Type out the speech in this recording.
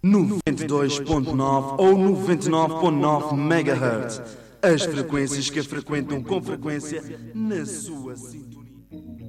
92.9 ou 99.9 MHz. As frequências que frequentam com frequência na sua sintonia.